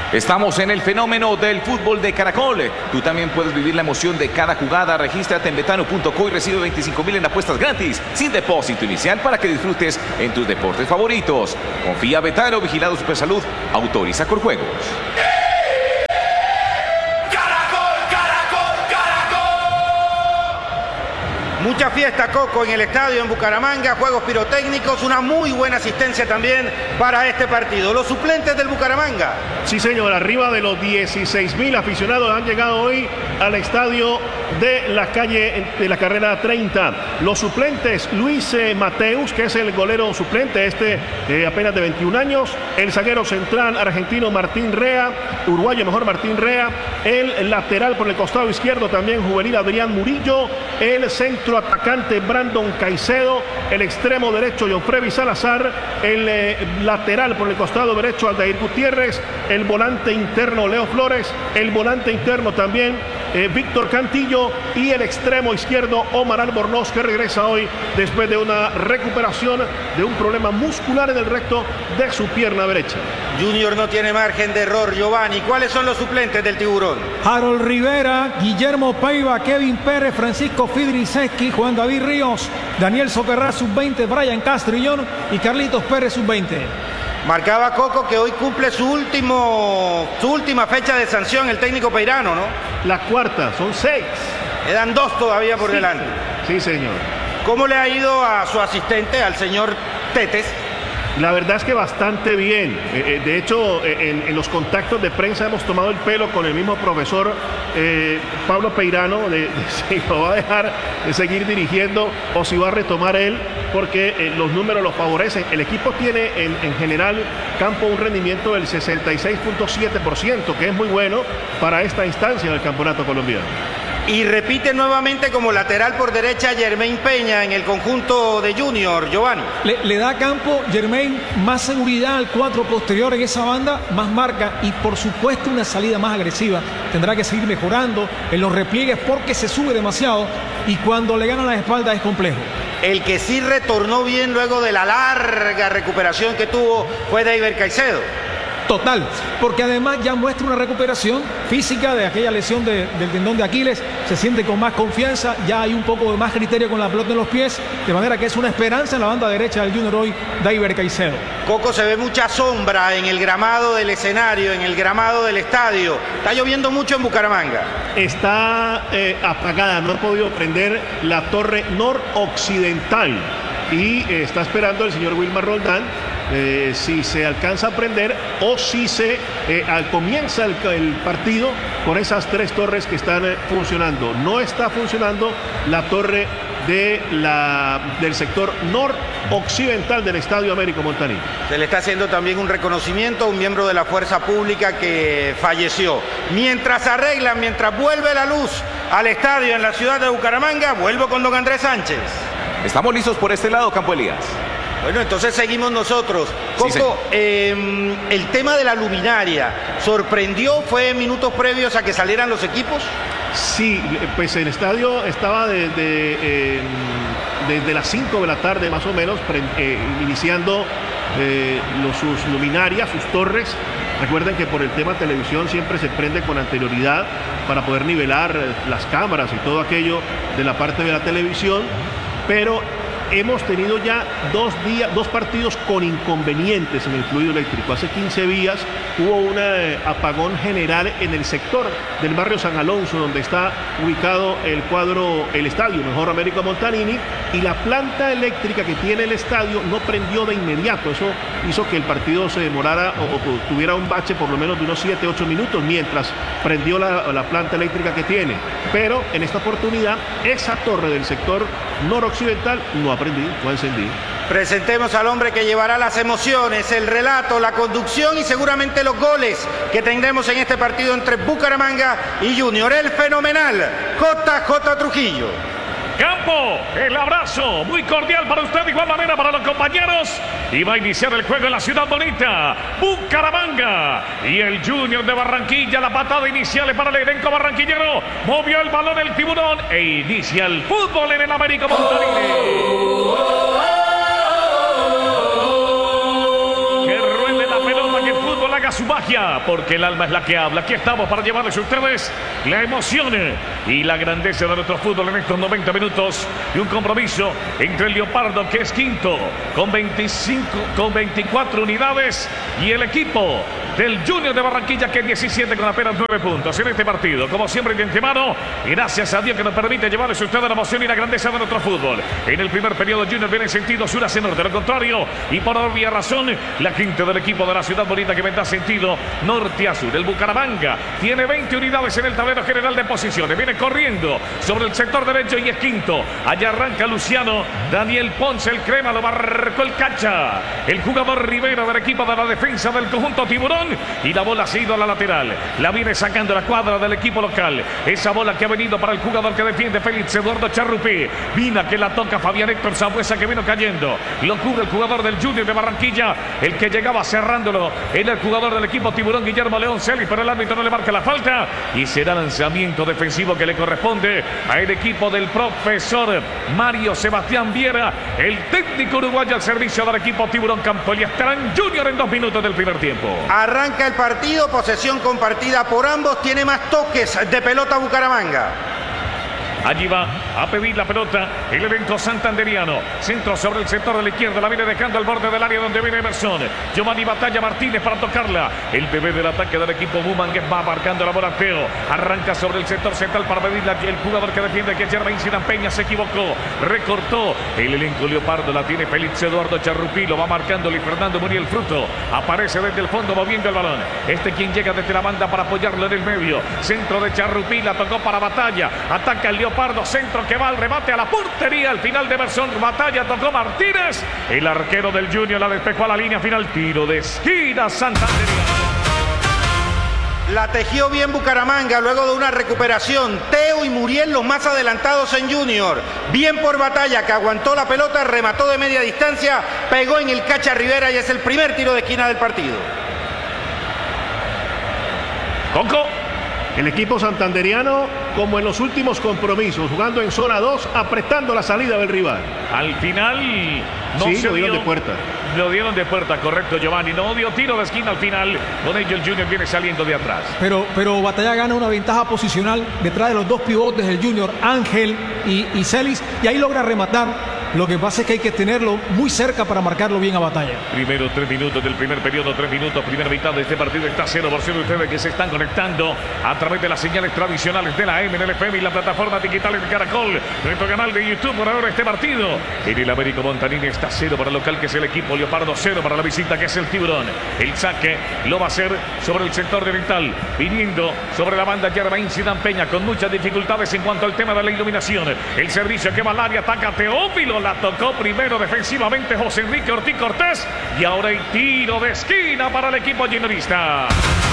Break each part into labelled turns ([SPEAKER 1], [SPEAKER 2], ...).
[SPEAKER 1] Estamos en el fenómeno del fútbol de Caracol. Tú también puedes vivir la emoción de cada jugada. Regístrate en betano.co y recibe 25.000 en apuestas gratis, sin depósito inicial, para que disfrutes en tus deportes favoritos. Confía Betano, vigilado Supersalud, autoriza Corjuegos.
[SPEAKER 2] Mucha fiesta, Coco, en el estadio en Bucaramanga, juegos pirotécnicos, una muy buena asistencia también para este partido. Los suplentes del Bucaramanga.
[SPEAKER 3] Sí, señor, arriba de los 16.000 aficionados han llegado hoy al estadio de la calle de la carrera 30. Los suplentes, Luis Mateus, que es el golero suplente, apenas de 21 años, el zaguero central argentino Martín Rea, uruguayo mejor Martín Rea, el lateral por el costado izquierdo también juvenil Adrián Murillo, el centro atacante Brandon Caicedo, el extremo derecho Jonfrevi Salazar, el lateral por el costado derecho Aldair Gutiérrez, el volante interno Leo Flores, el volante interno también Víctor Cantillo y el extremo izquierdo Omar Albornoz, que regresa hoy después de una recuperación de un problema muscular en el recto de su pierna derecha.
[SPEAKER 2] Junior no tiene margen de error. Giovanni, ¿cuáles son los suplentes del Tiburón?
[SPEAKER 4] Harold Rivera, Guillermo Paiva, Kevin Pérez, Francisco Fidriseski, Juan David Ríos, Daniel Socarrá, sub-20, Brian Castrillón y Carlitos Pérez, sub-20.
[SPEAKER 2] Marcaba Coco que hoy cumple su última fecha de sanción el técnico peirano, ¿no?
[SPEAKER 3] La cuarta, son 6.
[SPEAKER 2] Quedan 2 todavía por delante.
[SPEAKER 3] Sí, señor.
[SPEAKER 2] ¿Cómo le ha ido a su asistente, al señor Tetes?
[SPEAKER 3] La verdad es que bastante bien. De hecho, en los contactos de prensa hemos tomado el pelo con el mismo profesor Pablo Peirano de si lo va a dejar de seguir dirigiendo o si va a retomar él, porque los números lo favorecen. El equipo tiene en general campo un rendimiento del 66.7%, que es muy bueno para esta instancia del campeonato colombiano.
[SPEAKER 2] Y repite nuevamente como lateral por derecha Jermain Peña en el conjunto de Junior, Giovanni.
[SPEAKER 4] Le da campo Jermain, más seguridad al cuatro posterior en esa banda, más marca y por supuesto una salida más agresiva. Tendrá que seguir mejorando en los repliegues porque se sube demasiado y cuando le ganan las espaldas es complejo.
[SPEAKER 2] El que sí retornó bien luego de la larga recuperación que tuvo fue Deiber Caicedo.
[SPEAKER 4] Total, porque además ya muestra una recuperación física de aquella lesión del tendón de Aquiles, se siente con más confianza, ya hay un poco de más criterio con la pelota en los pies, de manera que es una esperanza en la banda derecha del Junior hoy, Deiber Caicedo.
[SPEAKER 2] Coco, se ve mucha sombra en el gramado del escenario, en el gramado del estadio. Está lloviendo mucho en Bucaramanga.
[SPEAKER 3] Está apagada, no ha podido prender la torre noroccidental y está esperando el señor Wilmar Roldán si se alcanza a prender o si se comienza el partido con esas 3 torres que están funcionando. No está funcionando la torre del sector noroccidental del Estadio Américo Montaní.
[SPEAKER 2] Se le está haciendo también un reconocimiento a un miembro de la fuerza pública que falleció. Mientras arreglan, mientras vuelve la luz al estadio en la ciudad de Bucaramanga, vuelvo con don Andrés Sánchez.
[SPEAKER 1] Estamos listos por este lado, Campo Elías.
[SPEAKER 2] Bueno, entonces seguimos nosotros. Coco, sí, el tema de la luminaria, ¿sorprendió? ¿Fue minutos previos a que salieran los equipos?
[SPEAKER 3] Sí, pues el estadio estaba desde las 5 de la tarde más o menos, iniciando sus luminarias, sus torres. Recuerden que por el tema televisión siempre se prende con anterioridad para poder nivelar las cámaras y todo aquello de la parte de la televisión, pero hemos tenido ya 2 partidos con inconvenientes en el fluido eléctrico. Hace 15 días hubo un apagón general en el sector del barrio San Alonso, donde está ubicado el estadio, mejor Américo Montanini, y la planta eléctrica que tiene el estadio no prendió de inmediato. Eso hizo que el partido se demorara o tuviera un bache por lo menos de unos 7-8 minutos mientras prendió la planta eléctrica que tiene. Pero en esta oportunidad, esa torre del sector noroccidental no ha prendido, no ha encendido.
[SPEAKER 2] Presentemos al hombre que llevará las emociones, el relato, la conducción y seguramente los goles que tendremos en este partido entre Bucaramanga y Junior, el fenomenal JJ Trujillo.
[SPEAKER 5] Campo, el abrazo muy cordial para usted, de igual manera para los compañeros. Y va a iniciar el juego en la ciudad bonita, Bucaramanga. Y el Junior de Barranquilla, la patada inicial es para el elenco barranquillero. Movió el balón el Tiburón e inicia el fútbol en el Américo Montaní. Que ruede la pelota, que el fútbol haga su magia, porque el alma es la que habla. Aquí estamos para llevarles a ustedes la emoción y la grandeza de nuestro fútbol en estos 90 minutos y un compromiso entre el Leopardo, que es quinto con 24 unidades, y el equipo del Junior de Barranquilla, que es 17 con apenas 9 puntos en este partido. Como siempre, de antemano, gracias a Dios que nos permite llevarles a ustedes la emoción y la grandeza de nuestro fútbol. En el primer periodo, Junior viene en sentido sur hacia norte, de lo contrario, y por obvia razón, la quinta del equipo de la Ciudad Bonita, que vendrá sentido norte a sur. El Bucaramanga tiene 20 unidades en el tablero general de posiciones, viene corriendo sobre el sector derecho y es quinto. Allá arranca Luciano Daniel Ponce, el crema, lo marcó el Cacha, el jugador Rivera del equipo de la defensa del conjunto Tiburón, y la bola ha ido a la lateral, la viene sacando la cuadra del equipo local. Esa bola que ha venido para el jugador que defiende, Félix Eduardo Charrupí, Vina, que la toca Fabián Héctor Zambuesa, que vino cayendo, lo cubre el jugador del Junior de Barranquilla, el que llegaba cerrándolo era el jugador del equipo Tiburón, Guillermo León Celis, pero el árbitro no le marca la falta y será lanzamiento defensivo que le corresponde al equipo del profesor Mario Sebastián Viera, el técnico uruguayo al servicio del equipo Tiburón Campoli. Estarán Junior en 2 minutos del primer tiempo.
[SPEAKER 2] Arranca el partido, posesión compartida por ambos, tiene más toques de pelota Bucaramanga.
[SPEAKER 5] Allí va a pedir la pelota el elenco santanderiano. Centro sobre el sector de la izquierda. La viene dejando al borde del área donde viene Emerson. Giovanni Batalla Martínez para tocarla. El bebé del ataque del equipo Bumangues va marcando la bola Teo. Arranca sobre el sector central para pedirla. El jugador que defiende, que es Germain Zidane Peña, se equivocó. Recortó el elenco Leopardo. La tiene Félix Eduardo Charrupí. Lo va marcando Luis Fernando Muriel Fruto. Aparece desde el fondo moviendo el balón. Quien llega desde la banda para apoyarlo en el medio. Centro de Charrupí. La tocó para Batalla. Ataca el Leopardo. Centro que va al remate a la portería. Al final de Emerson Batalla tocó Martínez. El arquero del Junior la despejó a la línea final. Tiro de esquina santanderiano.
[SPEAKER 2] La tejió bien Bucaramanga luego de una recuperación. Teo y Muriel los más adelantados en Junior. Bien por Batalla, que aguantó la pelota, remató de media distancia, pegó en el Cacha Rivera y es el primer tiro de esquina del partido.
[SPEAKER 5] Coco.
[SPEAKER 3] El equipo santanderiano, como en los últimos compromisos, jugando en zona 2, apretando la salida del rival.
[SPEAKER 5] Al final no
[SPEAKER 3] sí,
[SPEAKER 5] se
[SPEAKER 3] lo dieron
[SPEAKER 5] dio,
[SPEAKER 3] de puerta.
[SPEAKER 5] Lo dieron de puerta, correcto, Giovanni. No dio tiro de esquina al final. Con ello el Junior viene saliendo de atrás.
[SPEAKER 4] Pero Batalla gana una ventaja posicional detrás de los dos pivotes del Junior, Ángel y Celis, y ahí logra rematar. Lo que pasa es que hay que tenerlo muy cerca para marcarlo bien a Batalla.
[SPEAKER 5] Primero 3 minutos del primer periodo, 3 minutos, primera mitad de este partido. Está 0 por 0. Ustedes que se están conectando a través de las señales tradicionales de la MNLFM y la plataforma digital de Caracol, nuestro canal de YouTube. Por ahora este partido en el Américo Montanini está 0 para el local, que es el equipo Leopardo, 0 para la visita, que es el Tiburón. El saque lo va a hacer sobre el sector de Vital, viniendo sobre la banda Germain Zidane Peña, con muchas dificultades en cuanto al tema de la iluminación. El servicio que va al área, ataca Teófilo, la tocó primero defensivamente José Enrique Ortiz Cortés, y ahora el tiro de esquina para el equipo juniorista.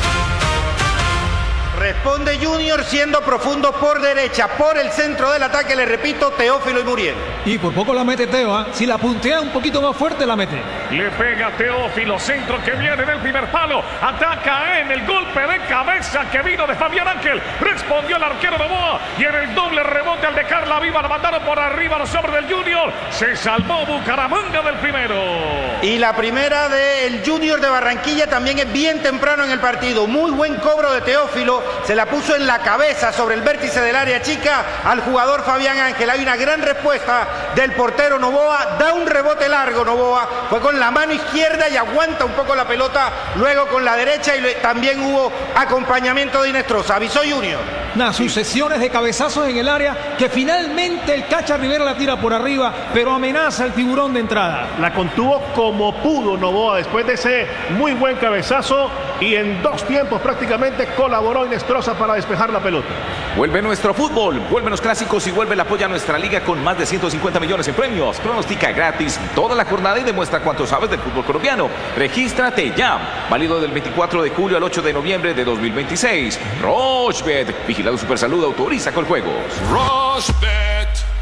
[SPEAKER 2] Responde Junior siendo profundo por derecha, por el centro del ataque, le repito, Teófilo y Muriel.
[SPEAKER 4] Y por poco la mete Teo, ¿eh? Si la puntea un poquito más fuerte, la mete.
[SPEAKER 5] Le pega Teófilo, centro que viene del primer palo, ataca en el golpe de cabeza que vino de Fabián Ángel, respondió el arquero Novoa, y en el doble rebote al de Carla Viva la mandaron por arriba los hombres del Junior. Se salvó Bucaramanga del primero.
[SPEAKER 2] Y la primera del Junior de Barranquilla también es bien temprano en el partido. Muy buen cobro de Teófilo, se la puso en la cabeza sobre el vértice del área chica al jugador Fabián Ángel. Hay una gran respuesta del portero Novoa, da un rebote largo Novoa, fue con la mano izquierda y aguanta un poco la pelota, luego con la derecha, y también hubo acompañamiento de Inestrosa. Avisó Junior.
[SPEAKER 4] Sucesiones de cabezazos en el área, que finalmente el Cacha Rivera la tira por arriba, pero amenaza al Tiburón de entrada.
[SPEAKER 3] La contuvo como pudo Novoa después de ese muy buen cabezazo, y en 2 tiempos prácticamente colaboró Inestrosa para despejar la pelota.
[SPEAKER 1] Vuelve nuestro fútbol, vuelven los clásicos y vuelve el apoyo a nuestra liga con más de 150 millones en premios. Pronostica gratis toda la jornada y demuestra cuánto sabes del fútbol colombiano. Regístrate ya. Válido del 24 de julio al 8 de noviembre de 2026. Rochebet, vigilado Supersalud, autoriza con juegos.
[SPEAKER 6] Rochebet.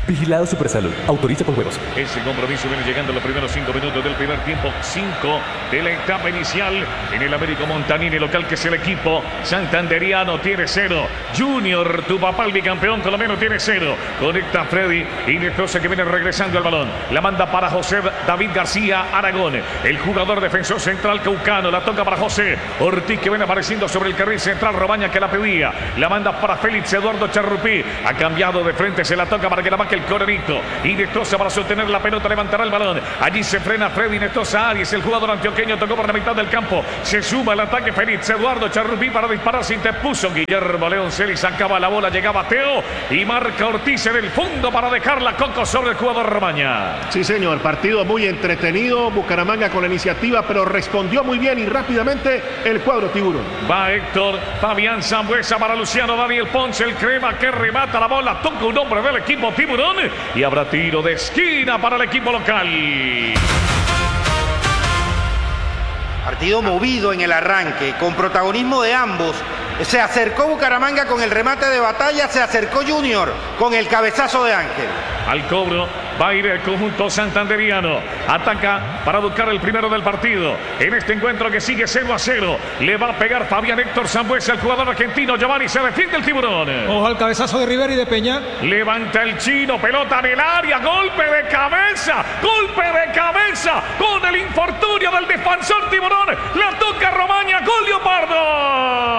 [SPEAKER 6] Vigilado Supersalud. Autoriza con juegos.
[SPEAKER 5] Ese compromiso viene llegando en los primeros 5 minutos del primer tiempo. 5 de la etapa inicial. En el Américo Montanini local, que es el equipo santanderiano, tiene 0. Junior, tu papá el bicampeón colombiano, tiene 0. Conecta Freddy Inestrosa, que viene regresando al balón. La manda para José David García Aragón, el jugador defensor central caucano. La toca para José Ortiz, que viene apareciendo sobre el carril central. Romaña, que la pedía. La manda para Félix Eduardo Charrupí. Ha cambiado de frente, se la toca para que la marque el Coronito. Inestrosa para sostener la pelota, levantará el balón. Allí se frena Freddy Inestrosa. Arias, el jugador antioqueño, tocó por la mitad del campo. Se suma el ataque Félix Eduardo Charrupí para disparar, se interpuso Guillermo León Celis, sacaba la bola, llegaba Teo y marca Ortiz en el fondo para dejar la Coco sobre el jugador Romaña.
[SPEAKER 3] Sí, señor, partido muy entretenido, Bucaramanga con la iniciativa, pero respondió muy bien y rápidamente el cuadro tiburón.
[SPEAKER 5] Va Héctor, Fabián Sambuesa para Luciano Daniel Ponce, el crema que remata la bola, toca un hombre del equipo tiburón y habrá tiro de esquina para el equipo local.
[SPEAKER 2] Partido movido en el arranque, con protagonismo de ambos. Se acercó Bucaramanga con el remate de Batalla, se acercó Junior con el cabezazo de Ángel.
[SPEAKER 5] Al cobro va a ir el conjunto santanderiano. Ataca para buscar el primero del partido. En este encuentro que sigue 0-0. Le va a pegar Fabián Héctor Sambuesa, el jugador argentino. Giovanni, se defiende el tiburón.
[SPEAKER 4] Ojo al cabezazo de Rivera y de Peña.
[SPEAKER 5] Levanta el chino, pelota en el área. Golpe de cabeza. Golpe de cabeza. Con el infortunio del defensor tiburón. La toca Romaña. Gol Leopardo.